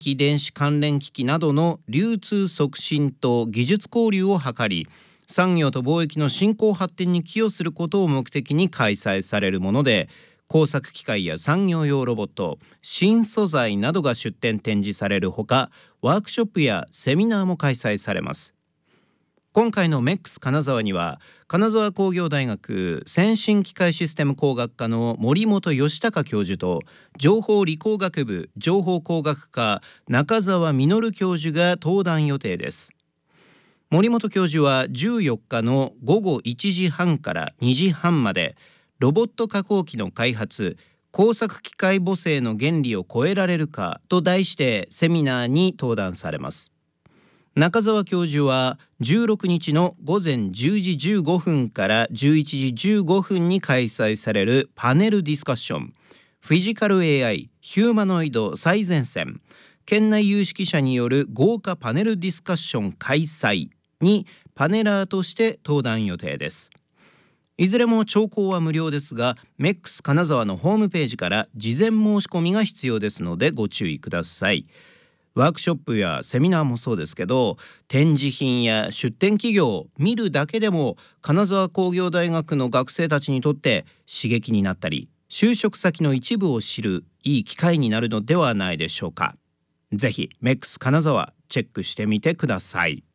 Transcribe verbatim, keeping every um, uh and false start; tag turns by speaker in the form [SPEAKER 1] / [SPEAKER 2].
[SPEAKER 1] 電子関連機器などの流通促進と技術交流を図り、産業と貿易の振興発展に寄与することを目的に開催されるもので、工作機械や産業用ロボット、新素材などが出展展示されるほか、ワークショップやセミナーも開催されます。今回のメックス金沢には、金沢工業大学先進機械システム工学科の森本義孝教授と、情報理工学部情報工学科中澤実教授が登壇予定です。森本教授はじゅうよっかのごごいちじはんからにじはんまで、ロボット加工機の開発、工作機械母性の原理を超えられるかと題してセミナーに登壇されます。中澤教授はじゅうろくにちのごぜんじゅうじじゅうごふんからじゅういちじじゅうごふんに開催されるパネルディスカッション、フィジカル エーアイ ヒューマノイド最前線、県内有識者による豪華パネルディスカッション開催にパネラーとして登壇予定です。いずれも聴講は無料ですが、メックス金沢のホームページから事前申し込みが必要ですのでご注意ください。ワークショップやセミナーもそうですけど、展示品や出展企業を見るだけでも金沢工業大学の学生たちにとって刺激になったり、就職先の一部を知るいい機会になるのではないでしょうか。ぜひメックス金沢チェックしてみてください。